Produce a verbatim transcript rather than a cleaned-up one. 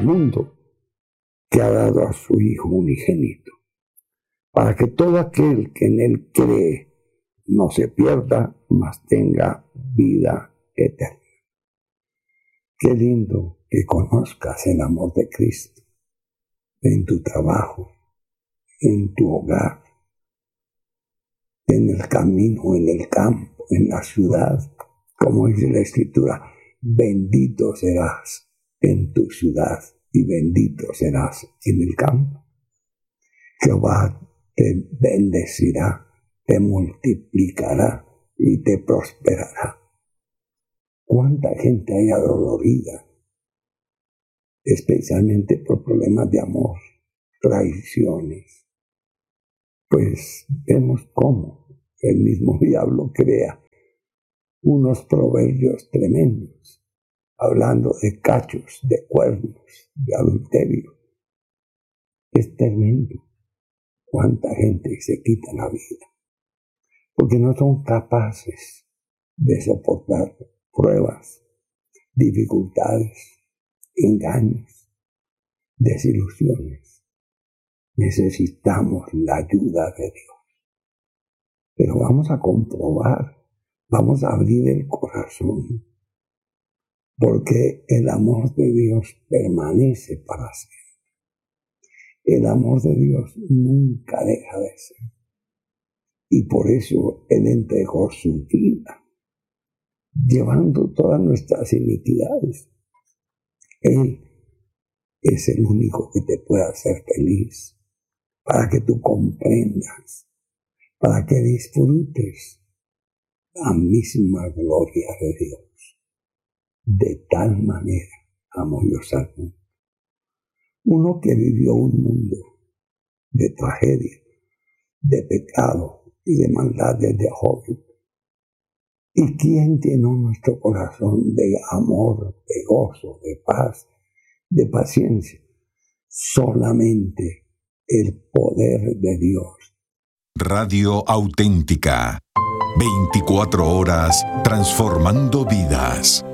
mundo que ha dado a su Hijo unigénito, para que todo aquel que en Él cree no se pierda, mas tenga vida eterna. Qué lindo que conozcas el amor de Cristo en tu trabajo, en tu hogar, en el camino, en el campo, en la ciudad. Como dice la Escritura, bendito serás en tu ciudad y bendito serás en el campo. Jehová te bendecirá, te multiplicará y te prosperará. ¿Cuánta gente hay adolorida, especialmente por problemas de amor, traiciones? Pues vemos cómo el mismo diablo crea unos proverbios tremendos, hablando de cachos, de cuernos, de adulterio. Es tremendo cuánta gente se quita la vida, porque no son capaces de soportar pruebas, dificultades, engaños, desilusiones. Necesitamos la ayuda de Dios. Pero vamos a comprobar, vamos a abrir el corazón, porque el amor de Dios permanece para siempre. El amor de Dios nunca deja de ser. Y por eso Él entregó su vida, llevando todas nuestras iniquidades. Él es el único que te puede hacer feliz, para que tú comprendas, para que disfrutes la misma gloria de Dios. De tal manera amó Dios al mundo. Uno que vivió un mundo de tragedia, de pecado y de maldad desde joven. ¿Y quién llenó nuestro corazón de amor, de gozo, de paz, de paciencia? Solamente el poder de Dios. Radio Auténtica. veinticuatro horas transformando vidas.